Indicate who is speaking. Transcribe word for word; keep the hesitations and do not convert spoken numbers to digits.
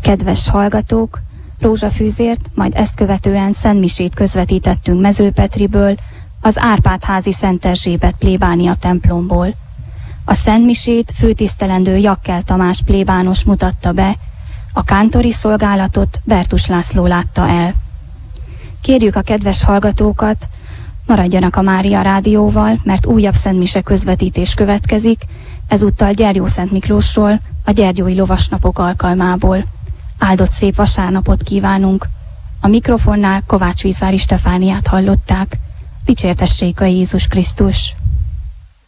Speaker 1: Kedves hallgatók, rózsafűzért, majd ezt követően szentmisét közvetítettünk Mezőpetriből, az Árpád-házi Szent Erzsébet plébánia templomból. A szentmisét főtisztelendő Jakkel Tamás plébános mutatta be, a kántori szolgálatot Bertus László látta el. Kérjük a kedves hallgatókat, maradjanak a Mária Rádióval, mert újabb szentmise közvetítés következik, ezúttal Gyergyószent Miklósról, a Gyergyói Lovasnapok alkalmából. Áldott szép vasárnapot kívánunk! A mikrofonnál Kovács Vízvári Stefániát hallották. Dicsértessék a Jézus Krisztus!